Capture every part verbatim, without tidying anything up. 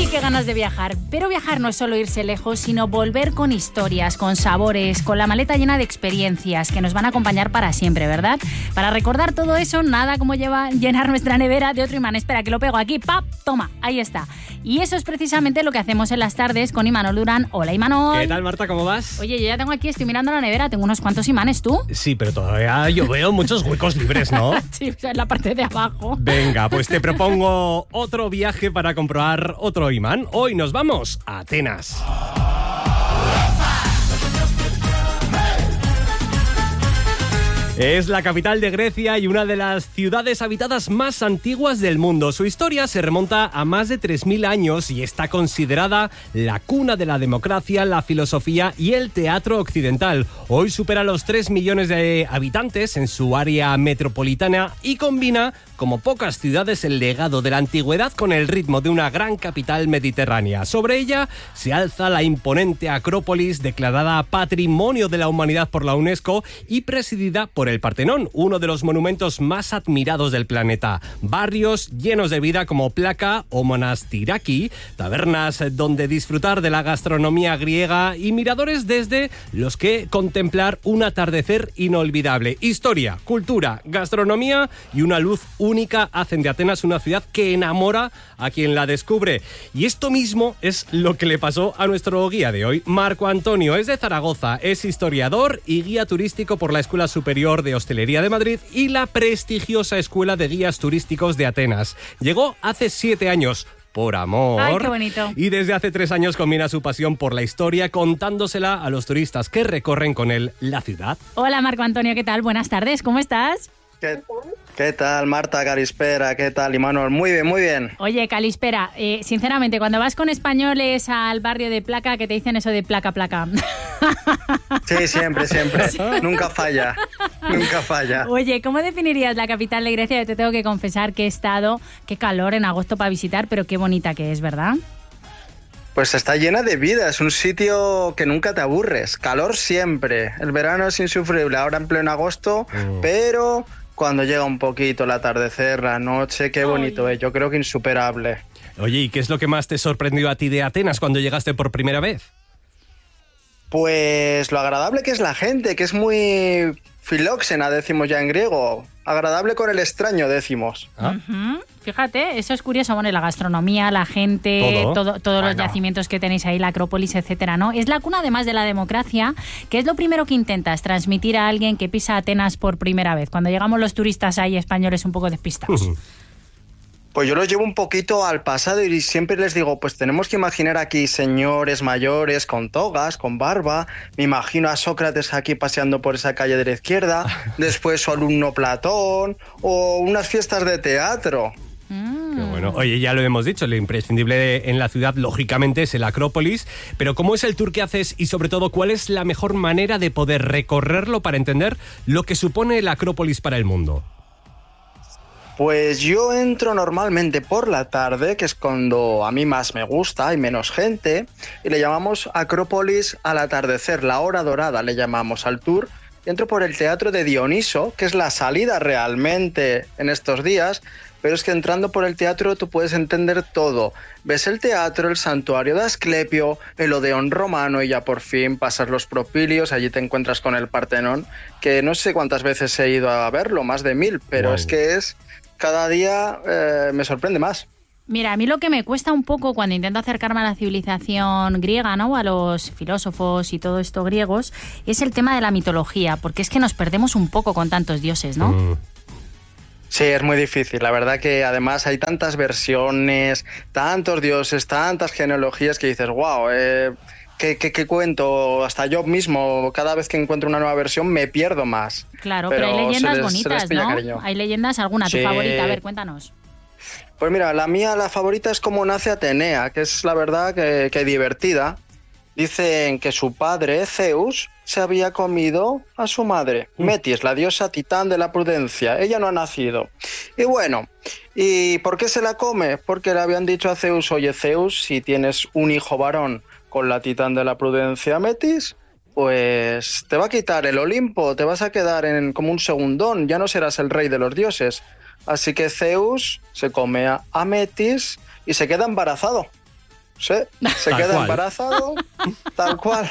¡Ay, qué ganas de viajar! Pero viajar no es solo irse lejos, sino volver con historias, con sabores, con la maleta llena de experiencias que nos van a acompañar para siempre, ¿verdad? Para recordar todo eso, nada como lleva, llenar nuestra nevera de otro imán. Espera, que lo pego aquí. ¡Pap! Toma, ahí está. Y eso es precisamente lo que hacemos en las tardes con Imanol Durán. Hola, Imanol. ¿Qué tal, Marta? ¿Cómo vas? Oye, yo ya tengo aquí, estoy mirando la nevera, tengo unos cuantos imanes, ¿tú? Sí, pero todavía yo veo muchos huecos libres, ¿no? Sí, o sea, en la parte de abajo. Venga, pues te propongo otro viaje para comprobar otro imán. Hoy nos vamos a Atenas. Es la capital de Grecia y una de las ciudades habitadas más antiguas del mundo. Su historia se remonta a más de tres mil años y está considerada la cuna de la democracia, la filosofía y el teatro occidental. Hoy supera los tres millones de habitantes en su área metropolitana y combina, como pocas ciudades, el legado de la antigüedad con el ritmo de una gran capital mediterránea. Sobre ella se alza la imponente Acrópolis, declarada Patrimonio de la Humanidad por la UNESCO y presidida por el Partenón, uno de los monumentos más admirados del planeta. Barrios llenos de vida como Plaka o Monastiraki, tabernas donde disfrutar de la gastronomía griega y miradores desde los que contemplar un atardecer inolvidable. Historia, cultura, gastronomía y una luz única hacen de Atenas una ciudad que enamora a quien la descubre. Y esto mismo es lo que le pasó a nuestro guía de hoy. Marco Antonio es de Zaragoza, es historiador y guía turístico por la Escuela Superior de Hostelería de Madrid y la prestigiosa Escuela de Guías Turísticos de Atenas. Llegó hace siete años por amor. ¡Ay, qué bonito! Y desde hace tres años combina su pasión por la historia contándosela a los turistas que recorren con él la ciudad. Hola, Marco Antonio, ¿qué tal? Buenas tardes, ¿cómo estás? ¿Qué, ¿Qué tal, Marta? Calispera, ¿qué tal, Imanol? Muy bien, muy bien. Oye, Calispera, eh, sinceramente, cuando vas con españoles al barrio de Plaka, ¿qué te dicen eso de placa, placa? Sí, siempre, siempre. Sí. Nunca falla, nunca falla. Oye, ¿cómo definirías la capital de Grecia? Yo te tengo que confesar que he estado, qué calor en agosto para visitar, pero qué bonita que es, ¿verdad? Pues está llena de vida, es un sitio que nunca te aburres. Calor siempre, el verano es insufrible, ahora en pleno agosto, mm. pero cuando llega un poquito el atardecer, la noche, qué bonito es, yo creo que insuperable. Oye, ¿y qué es lo que más te sorprendió a ti de Atenas cuando llegaste por primera vez? Pues lo agradable que es la gente, que es muy filóxena, decimos ya en griego. Agradable con el extraño, decimos. ¿Ah? Uh-huh. Fíjate, eso es curioso. Bueno, la gastronomía, la gente, todo, todo todos los yacimientos que tenéis ahí, la Acrópolis, etcétera, ¿no? Es la cuna, además de la democracia, que es lo primero que intentas transmitir a alguien que pisa Atenas por primera vez. Cuando llegamos los turistas ahí españoles un poco despistados. Uh-huh. Pues yo los llevo un poquito al pasado y siempre les digo, pues tenemos que imaginar aquí señores mayores con togas, con barba. Me imagino a Sócrates aquí paseando por esa calle de la izquierda, después su alumno Platón o unas fiestas de teatro. Mm. Qué bueno. Oye, ya lo hemos dicho, lo imprescindible en la ciudad, lógicamente, es el Acrópolis. Pero ¿cómo es el tour que haces y, sobre todo, cuál es la mejor manera de poder recorrerlo para entender lo que supone el Acrópolis para el mundo? Pues yo entro normalmente por la tarde, que es cuando a mí más me gusta, hay menos gente, y le llamamos Acrópolis al atardecer, la hora dorada le llamamos al tour. Entro por el Teatro de Dioniso, que es la salida realmente en estos días, pero es que entrando por el teatro tú puedes entender todo. Ves el teatro, el santuario de Asclepio, el Odeón romano y ya por fin pasas los Propilios, allí te encuentras con el Partenón, que no sé cuántas veces he ido a verlo, más de mil, pero wow. Es que es... Cada día eh, me sorprende más. Mira, a mí lo que me cuesta un poco cuando intento acercarme a la civilización griega, ¿no? A los filósofos y todo esto griegos, es el tema de la mitología, porque es que nos perdemos un poco con tantos dioses, ¿no? Mm. Sí, es muy difícil. La verdad que además hay tantas versiones, tantos dioses, tantas genealogías que dices, wow, eh, ¿qué, qué, qué cuento? Hasta yo mismo, cada vez que encuentro una nueva versión, me pierdo más. Claro, pero, pero hay leyendas les, bonitas, ¿no? Cariño. Hay leyendas, alguna, tu sí. favorita, a ver, cuéntanos. Pues mira, la mía, la favorita es Cómo nace Atenea, que es la verdad que, que divertida. Dicen que su padre, Zeus, se había comido a su madre, mm. Metis, la diosa titán de la prudencia. Ella no ha nacido. Y bueno, ¿y por qué se la come? Porque le habían dicho a Zeus, oye Zeus, si tienes un hijo varón con la titán de la prudencia, Metis, pues te va a quitar el Olimpo, te vas a quedar en como un segundón, ya no serás el rey de los dioses. Así que Zeus se come a Metis y se queda embarazado. sí, se Tal queda cual. embarazado, tal cual.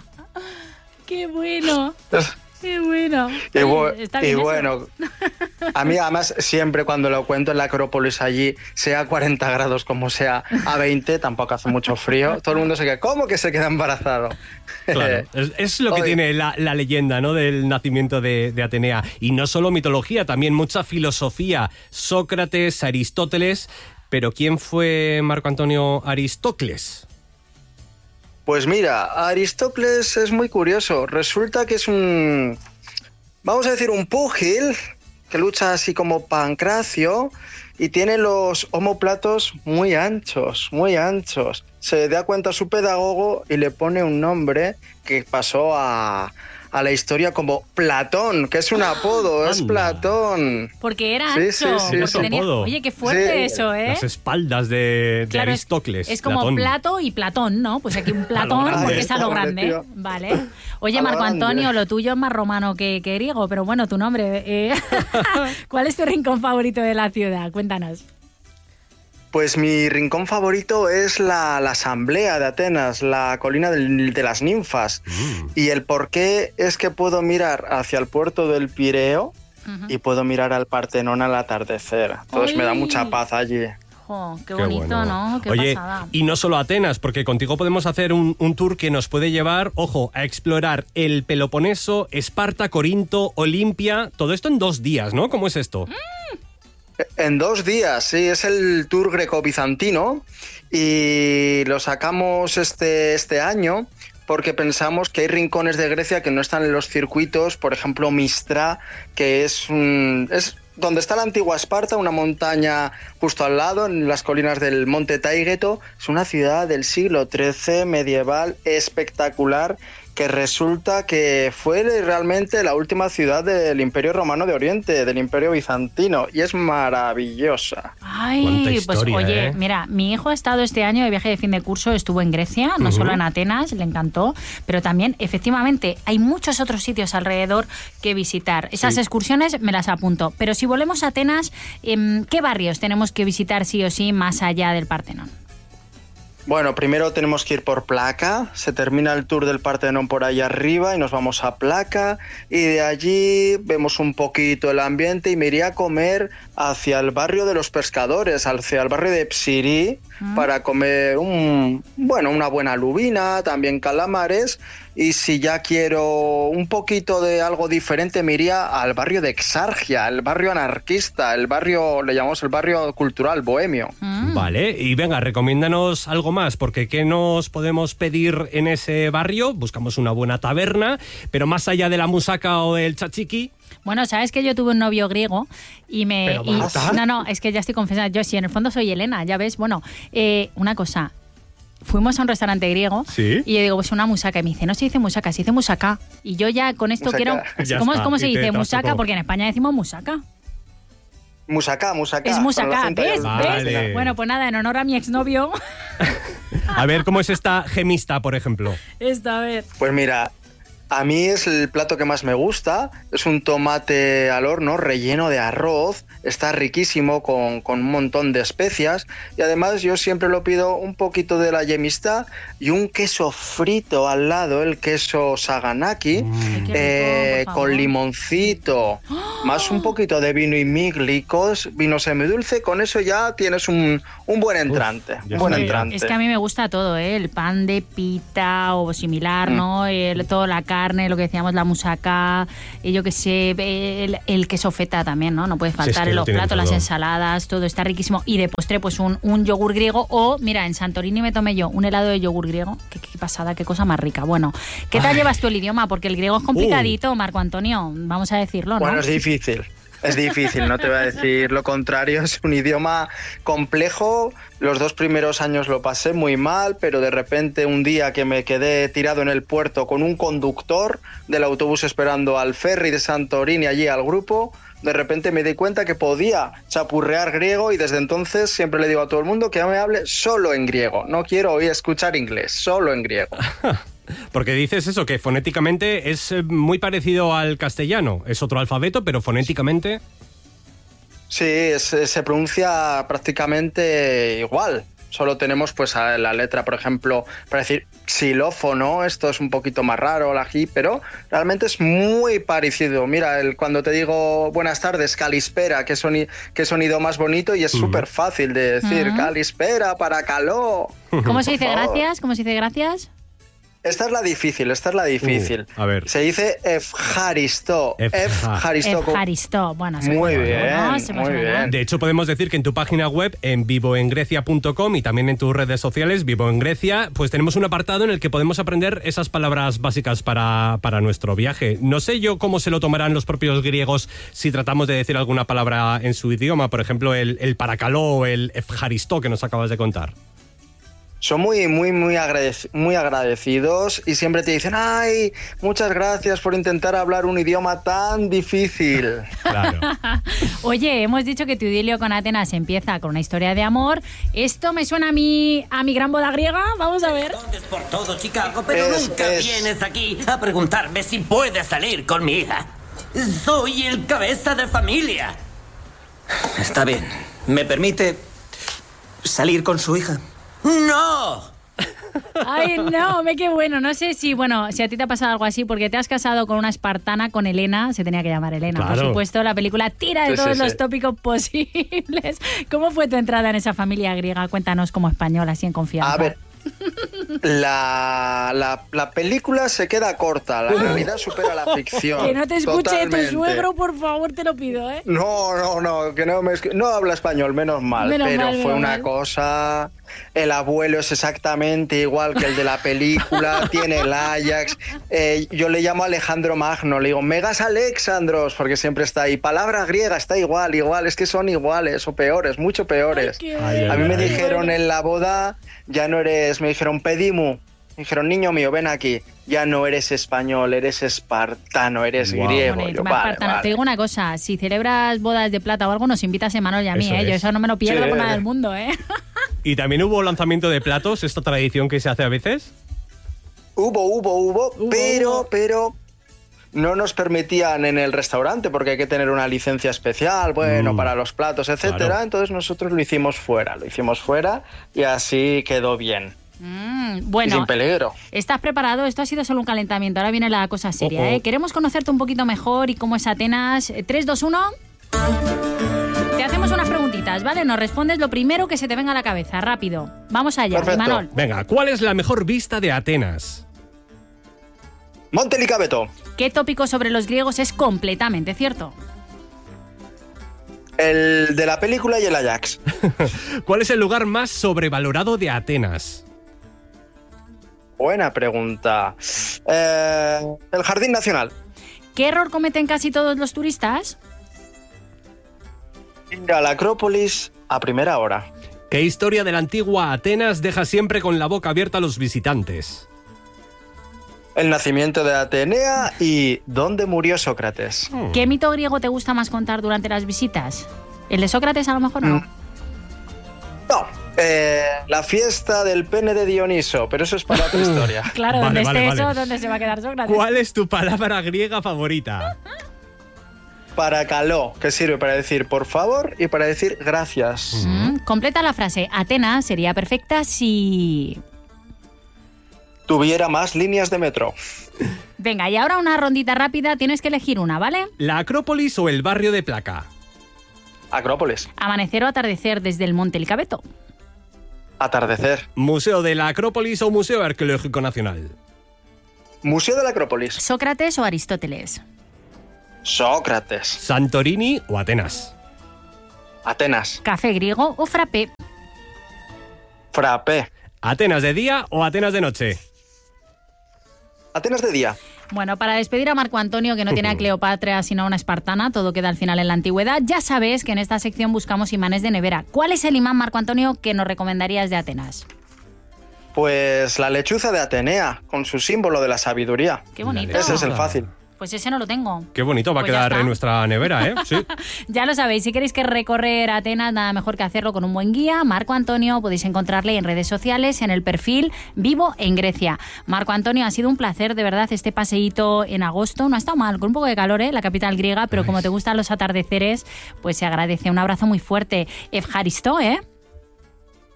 ¡Qué bueno! ¡Qué bueno! Y, Oye, bu- está y bien eso. bueno, a mí además siempre cuando lo cuento en la Acrópolis allí, sea cuarenta grados como sea, a veinte, tampoco hace mucho frío, todo el mundo se queda, ¿cómo que se queda embarazado? Claro, es, es lo que Oye. tiene la, la leyenda, ¿no?, del nacimiento de, de Atenea. Y no solo mitología, también mucha filosofía. Sócrates, Aristóteles. Pero ¿quién fue Marco Antonio Aristócles? Pues mira, Aristócles es muy curioso. Resulta que es un, vamos a decir, un púgil que lucha así como Pancracio y tiene los omóplatos muy anchos, muy anchos. Se da cuenta a su pedagogo y le pone un nombre que pasó a, a la historia como Platón, que es un apodo, es Anda. Platón. Porque era Sí, ancho. sí, sí, porque es un tenía- apodo. Oye, qué fuerte Sí. eso, ¿eh? Las espaldas de, de Claro, es- Aristócles. Es, como Platón. Plato y Platón, ¿no? Pues aquí un Platón grande. porque es a lo Hombre, grande. tío. Vale. Oye, A lo Marco grande. Antonio, lo tuyo es más romano que, que griego, pero bueno, tu nombre. eh. ¿Cuál es tu rincón favorito de la ciudad? Cuéntanos. Pues mi rincón favorito es la, la Asamblea de Atenas, la colina del- de las ninfas. Mm. Y el por qué es que puedo mirar hacia el puerto del Pireo Ujú. y puedo mirar al Partenón al atardecer. Entonces me da ¡Ay! mucha paz allí. Jo, qué Qué bonito, bueno. ¿no? Qué Oye, pasada. y no solo Atenas, porque contigo podemos hacer un, un tour que nos puede llevar, ojo, a explorar el Peloponeso, Esparta, Corinto, Olimpia, todo esto en dos días, ¿no? ¿Cómo es esto? En dos días, sí, es el tour greco-bizantino y lo sacamos este, este año porque pensamos que hay rincones de Grecia que no están en los circuitos, por ejemplo Mistra, que es, un, es donde está la antigua Esparta, una montaña justo al lado, en las colinas del Monte Taygeto. Es una ciudad del siglo trece, medieval, espectacular, que resulta que fue realmente la última ciudad del Imperio Romano de Oriente, del Imperio Bizantino, y es maravillosa. Ay, Cuánta pues historia, oye, ¿eh? mira, mi hijo ha estado este año de viaje de fin de curso, estuvo en Grecia, no Ujú. solo en Atenas, le encantó, pero también, efectivamente, hay muchos otros sitios alrededor que visitar. Esas Sí. excursiones me las apunto. Pero si volvemos a Atenas, em, ¿qué barrios tenemos que visitar sí o sí más allá del Partenón? Bueno, primero tenemos que ir por Placa, se termina el tour del Partenón por ahí arriba y nos vamos a Placa y de allí vemos un poquito el ambiente y me iría a comer hacia el barrio de los pescadores, hacia el barrio de Psiri, Mm. para comer un, bueno, una buena lubina, también calamares, y si ya quiero un poquito de algo diferente me iría al barrio de Exargia, el barrio anarquista, el barrio, le llamamos el barrio cultural bohemio. Mm. Vale, y venga, recomiéndanos algo más, porque ¿qué nos podemos pedir en ese barrio? Buscamos una buena taberna, pero más allá de la musaca o del tzatziki. Bueno, sabes que yo tuve un novio griego y me... Pero y- Marta. no, no, es que ya estoy confesando. Yo sí, en el fondo soy Elena, ya ves. Bueno, eh, una cosa. Fuimos a un restaurante griego Sí. y yo digo, pues una musaca. Y me dice, no se dice musaca, se dice musaca. Y yo ya con esto Musaca. quiero... Ya ¿Cómo, está, ¿cómo se y te dice das musaca? poco. Porque en España decimos musaca. Musaca, musaca. Es con el musaca, acento ¿ves? ya- Vale. ¿Ves? Bueno, pues nada, en honor a mi exnovio. A ver, ¿cómo es esta gemista, por ejemplo? Esto, a ver. Pues mira, a mí es el plato que más me gusta. Es un tomate al horno relleno de arroz. Está riquísimo con, con un montón de especias. Y además yo siempre lo pido un poquito de la yemistá y un queso frito al lado, el queso saganaki, Ay, qué rico, eh, por favor. con limoncito, más un poquito de vino y miglicos, vino semidulce. Con eso ya tienes un, un buen entrante. ya un buen está bien. entrante. Es que a mí me gusta todo, ¿eh? El pan de pita o similar, Mm. ¿no? El, toda la carne, lo que decíamos, la musaca, y yo qué sé, el, el queso feta también, ¿no? No puede Sí, faltar es que en lo los tienen platos, las todo. ensaladas, todo está riquísimo. Y de postre, pues un, un yogur griego o, mira, en Santorini me tomé yo un helado de yogur griego. Qué, qué pasada, qué cosa más rica. Bueno, ¿qué tal Ay. llevas tú el idioma? Porque el griego es complicadito, Marco Antonio, vamos a decirlo, ¿no? Bueno, es difícil. Es difícil, no te voy a decir lo contrario. Es un idioma complejo. Los dos primeros años lo pasé muy mal, pero de repente un día que me quedé tirado en el puerto con un conductor del autobús esperando al ferry de Santorini allí al grupo, de repente me di cuenta que podía chapurrear griego y desde entonces siempre le digo a todo el mundo que me hable solo en griego. No quiero oír escuchar inglés, solo en griego. Porque dices eso, que fonéticamente es eh, muy parecido al castellano. Es otro alfabeto, pero fonéticamente... Sí, es- se pronuncia prácticamente igual. Solo tenemos pues a la letra, por ejemplo, para decir xilófono, esto es un poquito más raro, la G, pero realmente es muy parecido. Mira, el, cuando te digo buenas tardes, calispera, qué, soni, qué sonido más bonito, y es súper uh-huh. fácil de decir, uh-huh. calispera, para caló. ¿Cómo se dice gracias? ¿Cómo se dice gracias? Esta es la difícil, esta es la difícil. Uh, a ver. Se dice Efjaristo. Efjaristo. Efjaristo. Bueno, muy bien, no, muy bien. De hecho, podemos decir que en tu página web, en vivoengrecia punto com, y también en tus redes sociales, Vivo en Grecia, pues tenemos un apartado en el que podemos aprender esas palabras básicas para, para nuestro viaje. No sé yo cómo se lo tomarán los propios griegos si tratamos de decir alguna palabra en su idioma, por ejemplo, el, el paracaló o el Efjaristo que nos acabas de contar. Son muy, muy, muy, agradec- muy agradecidos y siempre te dicen, ay, muchas gracias por intentar hablar un idioma tan difícil. Claro. Oye, hemos dicho que tu idilio con Atenas empieza con una historia de amor. Esto me suena a mi, a mi gran boda griega. Vamos a ver. Te escondes por todo Chicago, pero es, nunca es... vienes aquí a preguntarme si puedes salir con mi hija. Soy el cabeza de familia. Está bien. ¿Me permite salir con su hija? ¡No! Ay, no, me qué bueno. No sé si, bueno, si a ti te ha pasado algo así, porque te has casado con una espartana, con Helena, se tenía que llamar Helena, claro. Por supuesto, la película tira de sí, todos sí, los sí. tópicos posibles. ¿Cómo fue tu entrada en esa familia griega? Cuéntanos como español, así en confianza. A ver, la, la, la película se queda corta, la realidad supera la ficción. Que no te escuche totalmente. Tu suegro, por favor, te lo pido, ¿eh? No, no, no, que no me no habla español, menos mal, menos pero mal, fue una mal. cosa... El abuelo es exactamente igual que el de la película, tiene el Ajax. Eh, yo le llamo Alejandro Magno, le digo Megas Alexandros, porque siempre está ahí. Palabra griega, está igual, igual, es que son iguales o peores, mucho peores. Ay, ay, a mí me ay, dijeron ay. en la boda, ya no eres, me dijeron Pedimu, me dijeron niño mío, ven aquí. Ya no eres español, eres espartano, eres wow. griego. Bueno, yo, vale, espartano. Vale. Te digo una cosa, si celebras bodas de plata o algo, nos invitas a Emanuel y a mí, eso ¿eh? Es. Yo eso no me lo pierdo sí. por nada del mundo, ¿eh? ¿Y también hubo lanzamiento de platos, esta tradición que se hace a veces? Hubo, hubo, hubo, hubo pero, hubo. pero... no nos permitían en el restaurante porque hay que tener una licencia especial, bueno, mm. para los platos, etcétera. Claro. Entonces nosotros lo hicimos fuera, lo hicimos fuera y así quedó bien. Mm, bueno, y sin peligro. ¿Estás preparado? Esto ha sido solo un calentamiento, ahora viene la cosa seria, uh-oh. ¿eh? Queremos conocerte un poquito mejor y cómo es Atenas. tres, dos, uno... Te hacemos unas preguntitas, ¿vale? Nos respondes lo primero que se te venga a la cabeza, rápido. Vamos allá, Imanol. Venga, ¿cuál es la mejor vista de Atenas? Monte Licabeto. ¿Qué tópico sobre los griegos es completamente cierto? El de la película y el Ajax. ¿Cuál es el lugar más sobrevalorado de Atenas? Buena pregunta. Eh, el Jardín Nacional. ¿Qué error cometen casi todos los turistas? Ir a la Acrópolis a primera hora. ¿Qué historia de la antigua Atenas deja siempre con la boca abierta a los visitantes? El nacimiento de Atenea y dónde murió Sócrates. Hmm. ¿Qué mito griego te gusta más contar durante las visitas? ¿El de Sócrates a lo mejor no? No, eh, la fiesta del pene de Dioniso, pero eso es para otra historia. Claro, vale, donde vale, esté vale. eso, ¿dónde se va a quedar Sócrates? ¿Cuál es tu palabra griega favorita? Paracaló, que sirve para decir por favor y para decir gracias. Mm, completa la frase. Atenas sería perfecta si... tuviera más líneas de metro. Venga, y ahora una rondita rápida, tienes que elegir una, ¿vale? ¿La Acrópolis o el barrio de Placa? Acrópolis. ¿Amanecer o atardecer desde el Monte Licabeto? Atardecer. ¿Museo de la Acrópolis o Museo Arqueológico Nacional? Museo de la Acrópolis. ¿Sócrates o Aristóteles? Sócrates. ¿Santorini o Atenas? Atenas. ¿Café griego o frappé? Frappé. ¿Atenas de día o Atenas de noche? Atenas de día. Bueno, para despedir a Marco Antonio, que no tiene a Cleopatra sino a una espartana, todo queda al final en la antigüedad, ya sabes que en esta sección buscamos imanes de nevera. ¿Cuál es el imán, Marco Antonio, que nos recomendarías de Atenas? Pues la lechuza de Atenea, con su símbolo de la sabiduría. Qué bonito. Ese es el fácil. Pues ese no lo tengo. Qué bonito, va pues a quedar en nuestra nevera, ¿eh? Sí. Ya lo sabéis, si queréis que recorrer Atenas, nada mejor que hacerlo con un buen guía. Marco Antonio, podéis encontrarle en redes sociales, en el perfil Vivo en Grecia. Marco Antonio, ha sido un placer, de verdad, este paseíto en agosto. No ha estado mal, con un poco de calor, ¿eh? La capital griega, pero Ay. como te gustan los atardeceres, pues se agradece. Un abrazo muy fuerte. Efjaristo, ¿eh?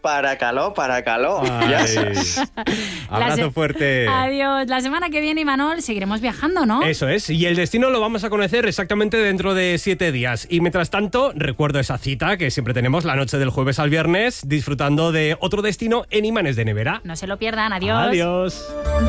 Para caló, para caló. Ay. Ya sabes. Abrazo se... fuerte. Adiós. La semana que viene, Imanol, seguiremos viajando, ¿no? Eso es, y el destino lo vamos a conocer exactamente dentro de siete días. Y mientras tanto, recuerdo esa cita que siempre tenemos la noche del jueves al viernes, disfrutando de otro destino en Imanes de Nevera. No se lo pierdan. Adiós. Adiós.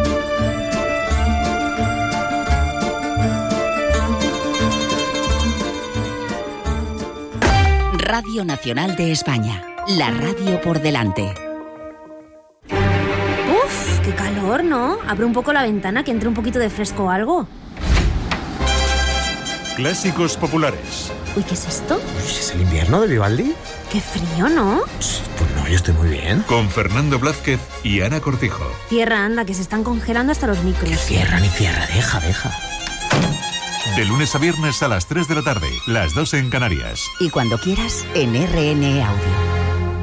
Radio Nacional de España. La radio por delante. Uf, qué calor, ¿no? Abre un poco la ventana que entre un poquito de fresco o algo. Clásicos populares. Uy, ¿qué es esto? ¿Es el invierno de Vivaldi? Qué frío, ¿no? Pues no, yo estoy muy bien. Con Fernando Blázquez y Ana Cortijo. Cierra, anda, que se están congelando hasta los micros. Cierra ni cierra, deja, deja. De lunes a viernes a las tres de la tarde, las dos en Canarias. Y cuando quieras, en R N Audio.